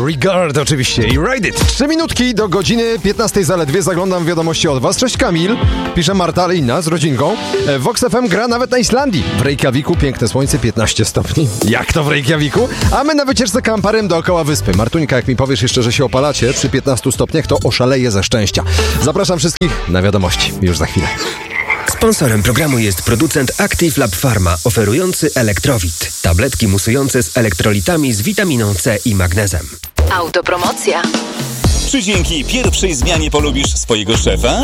Regard oczywiście i Ride It. 3 minutki do godziny 15 zaledwie. Zaglądam w wiadomości od was. Cześć Kamil, pisze Marta, ale inna z rodzinką. Vox FM gra nawet na Islandii. W Reykjaviku piękne słońce, 15 stopni. Jak to w Reykjaviku? A my na wycieczce kamperem dookoła wyspy. Martuńka, jak mi powiesz jeszcze, że się opalacie przy 15 stopniach, to oszaleję ze szczęścia. Zapraszam wszystkich na wiadomości. Już za chwilę. Sponsorem programu jest producent Active Lab Pharma, oferujący Elektrowit. Tabletki musujące z elektrolitami z witaminą C i magnezem. Autopromocja. Czy dzięki pierwszej zmianie polubisz swojego szefa?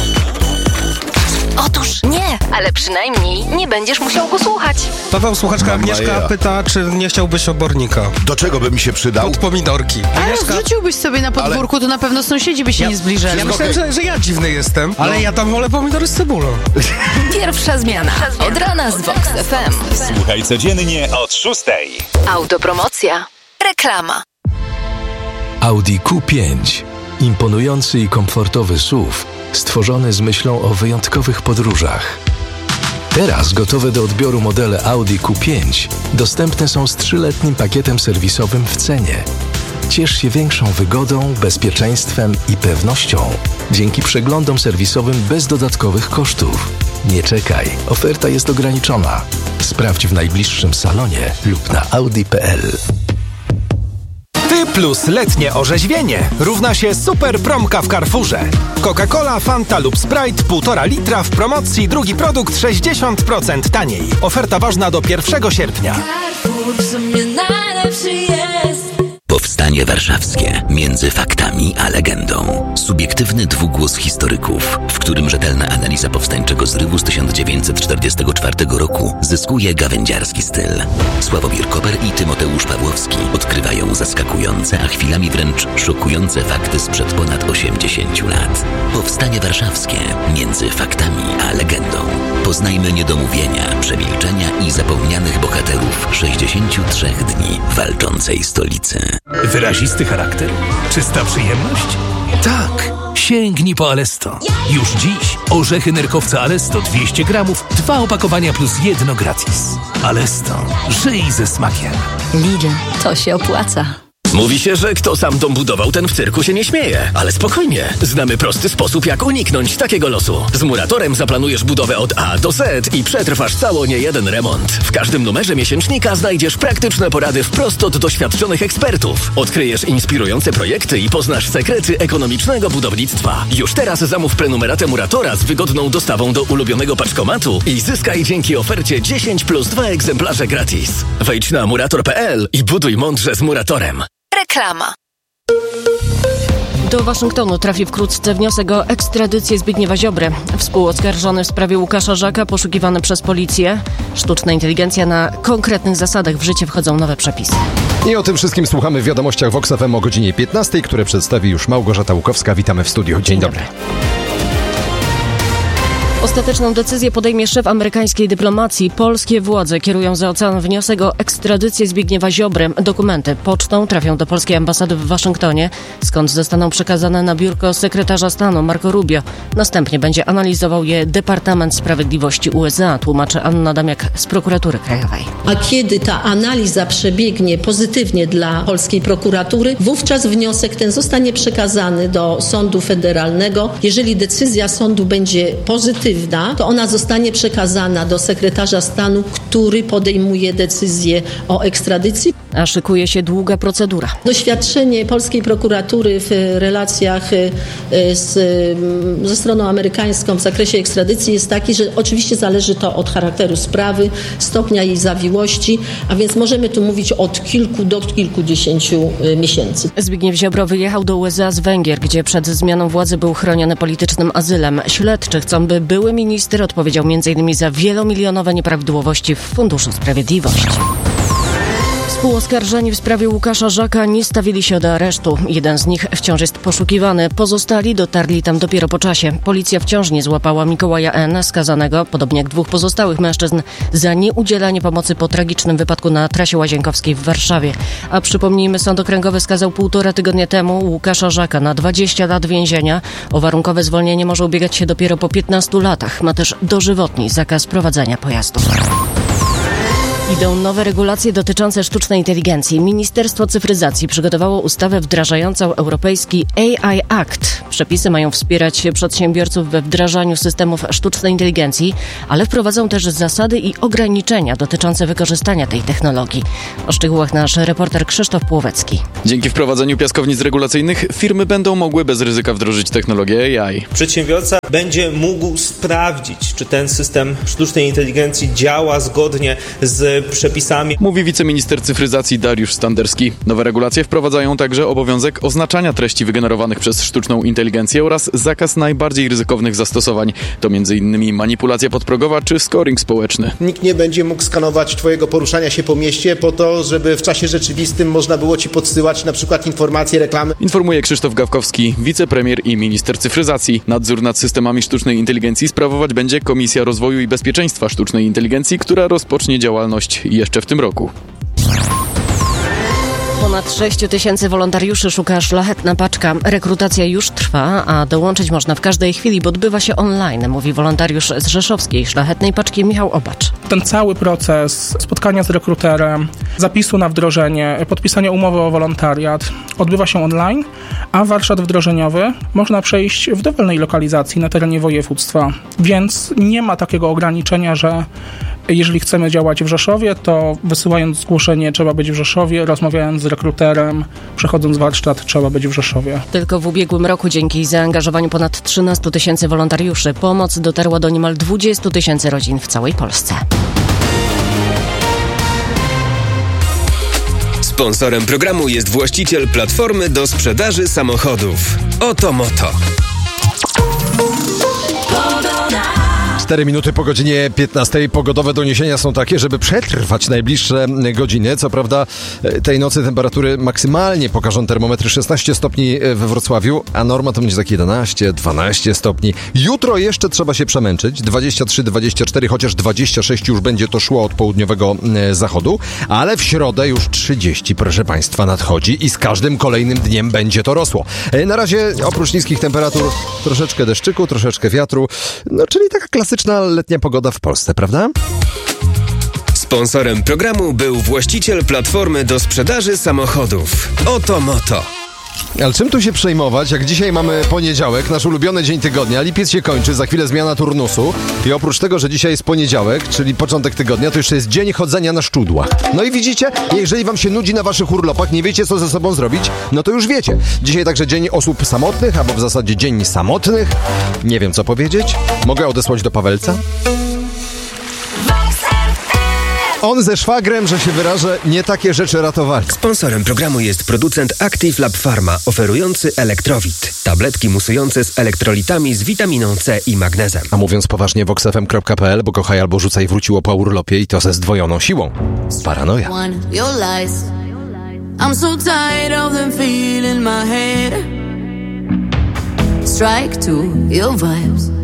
Otóż nie, ale przynajmniej nie będziesz musiał go słuchać. Paweł, słuchaczka Agnieszka pyta, czy nie chciałbyś obornika. Do czego by mi się przydał? Pod pomidorki. Ale zrzuciłbyś sobie na podwórku, to na pewno sąsiedzi by się nie zbliżali. Ja myślałem, że ja dziwny jestem, ale ja tam wolę pomidory z cebulą. Pierwsza zmiana. Od rana z Vox FM. Słuchaj codziennie od 6:00. Autopromocja. Reklama. Audi Q5. Imponujący i komfortowy SUV, stworzony z myślą o wyjątkowych podróżach. Teraz gotowe do odbioru modele Audi Q5 dostępne są z 3-letnim pakietem serwisowym w cenie. Ciesz się większą wygodą, bezpieczeństwem i pewnością dzięki przeglądom serwisowym bez dodatkowych kosztów. Nie czekaj, oferta jest ograniczona. Sprawdź w najbliższym salonie lub na audi.pl. Ty plus letnie orzeźwienie równa się super promka w Carrefourze. Coca-Cola, Fanta lub Sprite 1,5 litra w promocji, drugi produkt 60% taniej. Oferta ważna do 1 sierpnia. Carrefour w sumie najlepszy jest. Powstanie warszawskie między faktami a legendą. Subiektywny dwugłos historyków, w którym rzetelna analiza powstańczego zrywu z 1944 roku zyskuje gawędziarski styl. Sławomir Koper i Tymoteusz Pawłowski odkrywają zaskakujące, a chwilami wręcz szokujące fakty sprzed ponad 80 lat. Powstanie warszawskie między faktami a legendą. Poznajmy niedomówienia, przemilczenia i zapomnianych bohaterów 63 dni walczącej stolicy. Wyrazisty charakter? Czysta przyjemność? Tak! Sięgnij po Alesto. Już dziś orzechy nerkowca Alesto 200 gramów, 2 opakowania plus 1 gratis. Alesto. Żyj ze smakiem. Lidl, to się opłaca. Mówi się, że kto sam dom budował, ten w cyrku się nie śmieje. Ale spokojnie, znamy prosty sposób, jak uniknąć takiego losu. Z Muratorem zaplanujesz budowę od A do Z i przetrwasz cało niejeden remont. W każdym numerze miesięcznika znajdziesz praktyczne porady wprost od doświadczonych ekspertów. Odkryjesz inspirujące projekty i poznasz sekrety ekonomicznego budownictwa. Już teraz zamów prenumeratę Muratora z wygodną dostawą do ulubionego paczkomatu i zyskaj dzięki ofercie 10 plus 2 egzemplarze gratis. Wejdź na murator.pl i buduj mądrze z Muratorem. Reklama. Do Waszyngtonu trafi wkrótce wniosek o ekstradycję Zbigniewa Ziobry. Współoskarżony w sprawie Łukasza Żaka, poszukiwany przez policję. Sztuczna inteligencja, na konkretnych zasadach w życie wchodzą nowe przepisy. I o tym wszystkim słuchamy w wiadomościach Vox FM o godzinie 15, które przedstawi już Małgorzata Łukowska. Witamy w studiu. Dzień dobry. Ostateczną decyzję podejmie szef amerykańskiej dyplomacji. Polskie władze kierują za ocean wniosek o ekstradycję Zbigniewa Ziobry. Dokumenty pocztą trafią do polskiej ambasady w Waszyngtonie, skąd zostaną przekazane na biurko sekretarza stanu Marco Rubio. Następnie będzie analizował je Departament Sprawiedliwości USA, tłumaczy Anna Damiak z Prokuratury Krajowej. A kiedy ta analiza przebiegnie pozytywnie dla polskiej prokuratury, wówczas wniosek ten zostanie przekazany do Sądu Federalnego. Jeżeli decyzja sądu będzie pozytywna, to ona zostanie przekazana do sekretarza stanu, który podejmuje decyzję o ekstradycji. A szykuje się długa procedura. Doświadczenie polskiej prokuratury w relacjach ze stroną amerykańską w zakresie ekstradycji jest taki, że oczywiście zależy to od charakteru sprawy, stopnia jej zawiłości, a więc możemy tu mówić od kilku do kilkudziesięciu miesięcy. Zbigniew Ziobro wyjechał do USA z Węgier, gdzie przed zmianą władzy był chroniony politycznym azylem. Śledczy chcą, by były minister odpowiedział m.in. za wielomilionowe nieprawidłowości w Funduszu Sprawiedliwości. Współoskarżeni w sprawie Łukasza Żaka nie stawili się do aresztu. Jeden z nich wciąż jest poszukiwany. Pozostali dotarli tam dopiero po czasie. Policja wciąż nie złapała Mikołaja N., skazanego, podobnie jak 2 pozostałych mężczyzn, za nieudzielanie pomocy po tragicznym wypadku na trasie Łazienkowskiej w Warszawie. A przypomnijmy, Sąd Okręgowy skazał 1,5 tygodnia temu Łukasza Żaka na 20 lat więzienia. O warunkowe zwolnienie może ubiegać się dopiero po 15 latach. Ma też dożywotni zakaz prowadzenia pojazdów. Idą nowe regulacje dotyczące sztucznej inteligencji. Ministerstwo Cyfryzacji przygotowało ustawę wdrażającą europejski AI Act. Przepisy mają wspierać przedsiębiorców we wdrażaniu systemów sztucznej inteligencji, ale wprowadzą też zasady i ograniczenia dotyczące wykorzystania tej technologii. O szczegółach nasz reporter Krzysztof Płowecki. Dzięki wprowadzeniu piaskownic regulacyjnych firmy będą mogły bez ryzyka wdrożyć technologię AI. Przedsiębiorca będzie mógł sprawdzić, czy ten system sztucznej inteligencji działa zgodnie z przepisami. Mówi wiceminister cyfryzacji Dariusz Standerski. Nowe regulacje wprowadzają także obowiązek oznaczania treści wygenerowanych przez sztuczną inteligencję oraz zakaz najbardziej ryzykownych zastosowań. To m.in. manipulacja podprogowa czy scoring społeczny. Nikt nie będzie mógł skanować twojego poruszania się po mieście po to, żeby w czasie rzeczywistym można było ci podsyłać na przykład informacje, reklamy. Informuje Krzysztof Gawkowski, wicepremier i minister cyfryzacji. Nadzór nad systemami sztucznej inteligencji sprawować będzie Komisja Rozwoju i Bezpieczeństwa Sztucznej Inteligencji, która rozpocznie działalność jeszcze w tym roku. Ponad 6 000 wolontariuszy szuka Szlachetna Paczka. Rekrutacja już trwa, a dołączyć można w każdej chwili, bo odbywa się online, mówi wolontariusz z rzeszowskiej Szlachetnej Paczki Michał Obacz. Ten cały proces spotkania z rekruterem, zapisu na wdrożenie, podpisania umowy o wolontariat odbywa się online, a warsztat wdrożeniowy można przejść w dowolnej lokalizacji na terenie województwa. Więc nie ma takiego ograniczenia, że jeżeli chcemy działać w Rzeszowie, to wysyłając zgłoszenie trzeba być w Rzeszowie, rozmawiając z rekruterem, przechodząc warsztat trzeba być w Rzeszowie. Tylko w ubiegłym roku dzięki zaangażowaniu ponad 13 000 wolontariuszy pomoc dotarła do niemal 20 000 rodzin w całej Polsce. Sponsorem programu jest właściciel platformy do sprzedaży samochodów. Oto Moto. 4 minuty po godzinie 15. Pogodowe doniesienia są takie, żeby przetrwać najbliższe godziny. Co prawda tej nocy temperatury maksymalnie pokażą termometry 16 stopni we Wrocławiu, a norma to będzie takie 11-12 stopni. Jutro jeszcze trzeba się przemęczyć. 23-24, chociaż 26 już będzie to szło od południowego zachodu, ale w środę już 30, proszę Państwa, nadchodzi i z każdym kolejnym dniem będzie to rosło. Na razie oprócz niskich temperatur troszeczkę deszczyku, troszeczkę wiatru, no czyli taka klasyczna letnia pogoda w Polsce, prawda? Sponsorem programu był właściciel platformy do sprzedaży samochodów. Oto Moto. Ale czym tu się przejmować, jak dzisiaj mamy poniedziałek, nasz ulubiony dzień tygodnia, lipiec się kończy, za chwilę zmiana turnusu i oprócz tego, że dzisiaj jest poniedziałek, czyli początek tygodnia, to jeszcze jest dzień chodzenia na szczudłach. No i widzicie, jeżeli wam się nudzi na waszych urlopach, nie wiecie co ze sobą zrobić, no to już wiecie. Dzisiaj także dzień osób samotnych, albo w zasadzie dzień samotnych. Nie wiem co powiedzieć. Mogę odesłać do Pawelca? On ze szwagrem, że się wyrażę, nie takie rzeczy ratowali. Sponsorem programu jest producent Active Lab Pharma, oferujący Elektrowit. Tabletki musujące z elektrolitami z witaminą C i magnezem. A mówiąc poważnie, voxfm.pl, bo kochaj albo rzucaj wróciło po urlopie i to ze zdwojoną siłą. Paranoja. I'm so tired of them feeling my head. Strike two, your vibes.